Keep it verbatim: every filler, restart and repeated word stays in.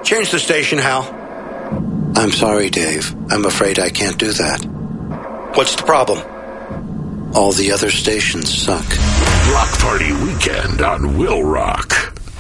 Change the station, Hal. I'm sorry, Dave. I'm afraid I can't do that. What's the problem? All the other stations suck. Rock Party Weekend on Will Rock.